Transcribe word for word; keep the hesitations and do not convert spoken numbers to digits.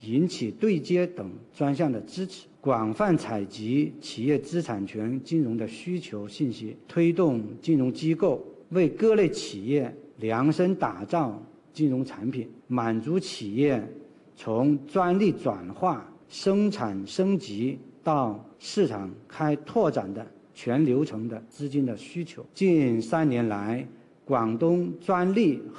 银企对接等专项的支持，广泛采集企业资产权金融的需求信息，推动金融机构为各类企业量身打造金融产品，满足企业从专利转化、生产升级到市场开拓展的全流程的资金的需求。近三年来，广东专利